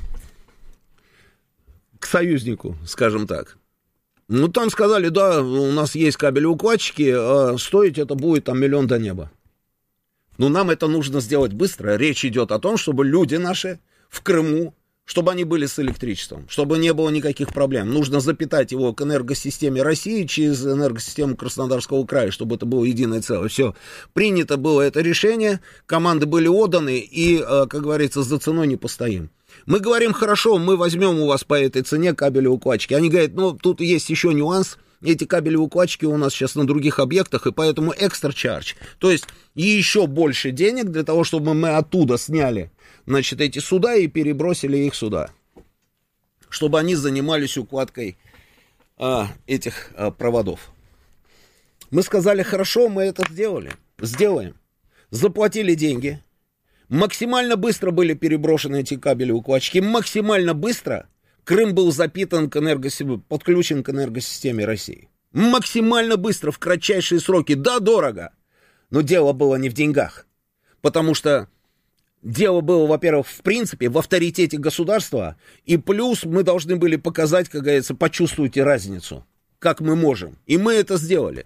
к союзнику, скажем так. Ну, там сказали, да, у нас есть кабели-укладчики, а стоить это будет там миллион до неба. Но нам это нужно сделать быстро. Речь идет о том, чтобы люди наши в Крыму, чтобы они были с электричеством, чтобы не было никаких проблем. Нужно запитать его к энергосистеме России через энергосистему Краснодарского края, чтобы это было единое целое. Все, принято было это решение, команды были отданы, и, как говорится, за ценой не постоим. Мы говорим, хорошо, мы возьмем у вас по этой цене кабели-укладчики. Они говорят, ну, тут есть еще нюанс. Эти кабели-укладчики у нас сейчас на других объектах, и поэтому экстра чардж. То есть еще больше денег для того, чтобы мы оттуда сняли, значит, эти суда и перебросили их сюда. Чтобы они занимались укладкой а, этих а, проводов. Мы сказали, хорошо, мы это сделали. Сделаем. Заплатили деньги. Максимально быстро были переброшены эти кабели-укладчики. Максимально быстро Крым был запитан к энергосистеме, подключен к энергосистеме России. Максимально быстро, в кратчайшие сроки. Да, дорого. Но дело было не в деньгах. Потому что дело было, во-первых, в принципе, в авторитете государства. И плюс мы должны были показать, как говорится, почувствуйте разницу. Как мы можем. И мы это сделали.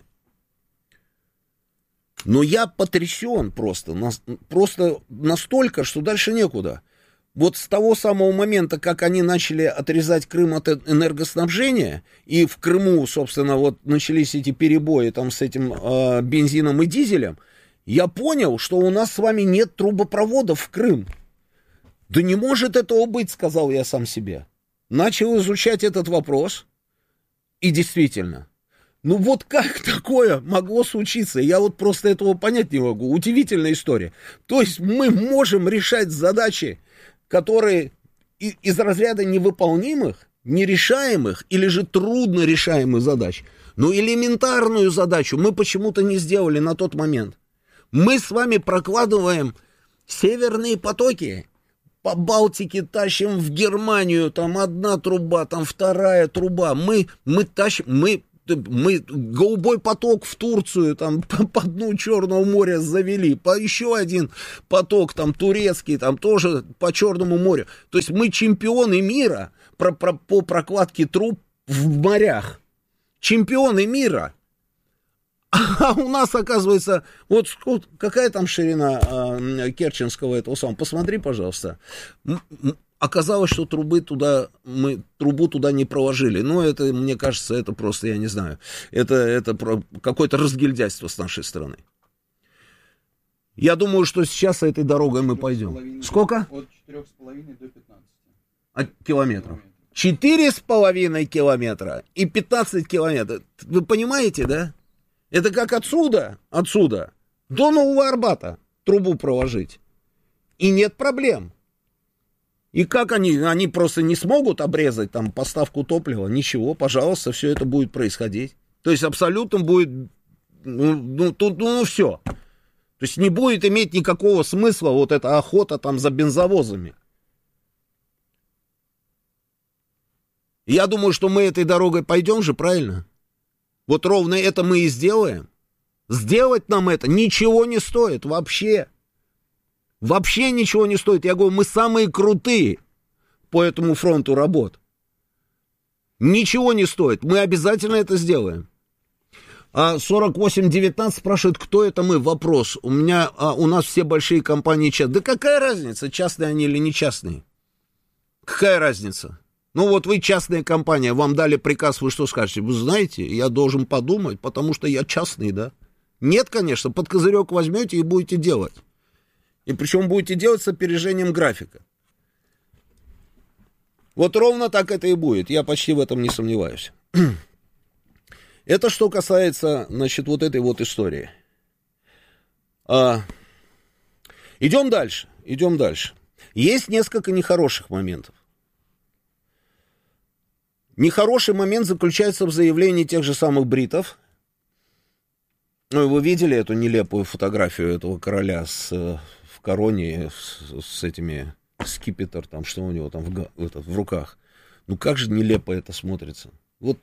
Но я потрясен просто, просто настолько, что дальше некуда. Вот с того самого момента, как они начали отрезать Крым от энергоснабжения, и в Крыму, собственно, вот начались эти перебои там с этим э, бензином и дизелем, я понял, что у нас с вами нет трубопроводов в Крым. Да не может этого быть, сказал я сам себе. Начал изучать этот вопрос, и действительно, ну вот как такое могло случиться? Я вот просто этого понять не могу. Удивительная история. То есть мы можем решать задачи, которые из разряда невыполнимых, нерешаемых или же трудно решаемых задач. Но элементарную задачу мы почему-то не сделали на тот момент. Мы с вами прокладываем северные потоки. По Балтике тащим в Германию, там одна труба, там вторая труба. Мы, мы тащим, мы, мы голубой поток в Турцию, там по, по дну Черного моря завели, по еще один поток, там турецкий, там тоже по Черному морю. То есть мы чемпионы мира про, про, по прокладке труб в морях. Чемпионы мира. А у нас, оказывается, вот какая там ширина э, Керченского этого самого, посмотри, пожалуйста. М- м- оказалось, что трубы туда, мы трубу туда не проложили. Но это, мне кажется, это просто, я не знаю, это, это про, какое-то разгильдяйство с нашей стороны. Я думаю, что сейчас этой дорогой мы пойдем. Сколько? От четырёх с половиной до пятнадцати. От километров. Четыре с половиной километра и пятнадцать километров. Вы понимаете, да? Это как отсюда, отсюда, до Нового Арбата трубу проложить. И нет проблем. И как они, они просто не смогут обрезать там поставку топлива? Ничего, пожалуйста, все это будет происходить. То есть абсолютно будет, ну, ну, тут, ну, все. То есть не будет иметь никакого смысла вот эта охота там за бензовозами. Я думаю, что мы этой дорогой пойдем же, правильно? Вот ровно это мы и сделаем. Сделать нам это ничего не стоит вообще. Вообще ничего не стоит. Я говорю, мы самые крутые по этому фронту работ. Ничего не стоит. Мы обязательно это сделаем. А сорок восемь девятнадцать спрашивает, кто это мы? Вопрос. У меня, а, у нас все большие компании частные. Да какая разница, частные они или не частные? Какая разница? Ну вот вы частная компания, вам дали приказ, вы что скажете? Вы знаете, я должен подумать, потому что я частный, да? Нет, конечно, под козырек возьмете и будете делать. И причем будете делать с опережением графика. Вот ровно так это и будет, я почти в этом не сомневаюсь. Это что касается, значит, вот этой вот истории. А, идем дальше, идем дальше. Есть несколько нехороших моментов. Нехороший момент заключается в заявлении тех же самых бритов. Ну, вы видели эту нелепую фотографию этого короля с, в короне, с, с этими, скипетр, там, что у него там в, это, в руках. Ну, как же нелепо это смотрится. Вот,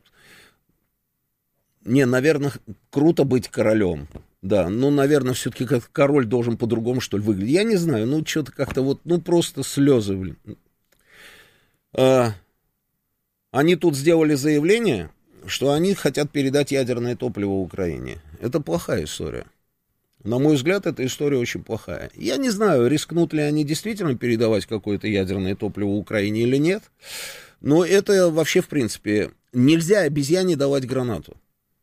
не, наверное, круто быть королем. Да, ну, наверное, все-таки как король должен по-другому, что ли, выглядеть. Я не знаю, ну, что-то как-то вот, ну, просто слезы, блин. А, Они тут сделали заявление, что они хотят передать ядерное топливо Украине. Это плохая история. На мой взгляд, эта история очень плохая. Я не знаю, рискнут ли они действительно передавать какое-то ядерное топливо Украине или нет. Но это вообще, в принципе, нельзя обезьяне давать гранату.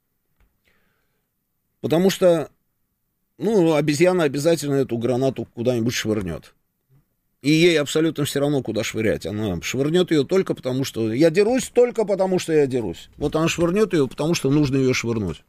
Потому что, ну, обезьяна обязательно эту гранату куда-нибудь швырнет. И ей абсолютно все равно, куда швырять. Она швырнет ее только потому, что... Я дерусь только потому, что я дерусь. Вот она швырнет ее, потому что нужно ее швырнуть.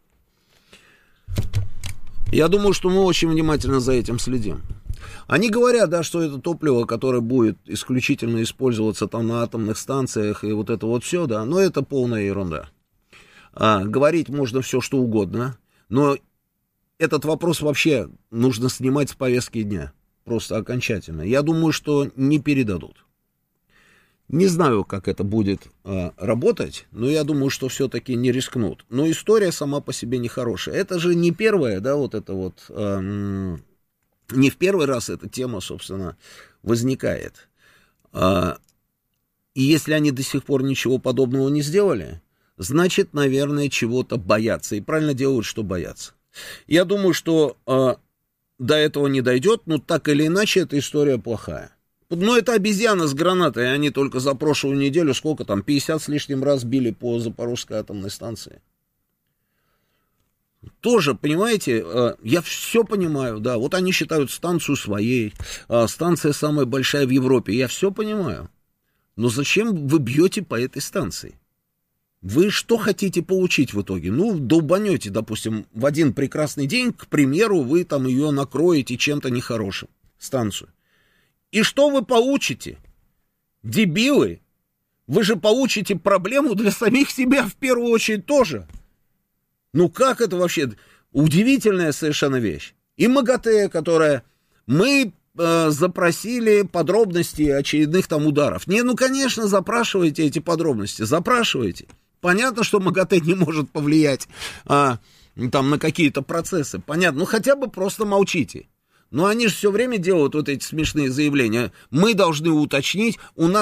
Я думаю, что мы очень внимательно за этим следим. Они говорят, да, что это топливо, которое будет исключительно использоваться там на атомных станциях, и вот это вот все, да, но это полная ерунда. А, говорить можно все, что угодно, но этот вопрос вообще нужно снимать с повестки дня. Просто окончательно. Я думаю, что не передадут. Не знаю, как это будет э, работать, но я думаю, что все-таки не рискнут. Но история сама по себе нехорошая. Это же не первая, да, вот это вот... Э, не в первый раз эта тема, собственно, возникает. Э, и если они до сих пор ничего подобного не сделали, значит, наверное, чего-то боятся. И правильно делают, что боятся. Я думаю, что... Э, до этого не дойдет, но так или иначе эта история плохая. Ну, это обезьяна с гранатой, они только за прошлую неделю, сколько там, пятьдесят с лишним раз били по Запорожской атомной станции. тоже, понимаете, я все понимаю, да, вот они считают станцию своей, станция самая большая в Европе, я все понимаю. Но зачем вы бьете по этой станции? Вы что хотите получить в итоге? Ну, долбанете, допустим, в один прекрасный день, к примеру, вы там ее накроете чем-то нехорошим, станцию. И что вы получите? Дебилы? Вы же получите проблему для самих себя в первую очередь тоже. Ну как это вообще? Удивительная совершенно вещь. И МАГАТЭ, которая... Мы э, запросили подробности очередных там ударов. Не, ну конечно, запрашивайте эти подробности, запрашивайте. Понятно, что МАГАТЭ не может повлиять а, там, на какие-то процессы. Понятно, ну хотя бы просто молчите. Но они же все время делают вот эти смешные заявления. Мы должны уточнить, у нас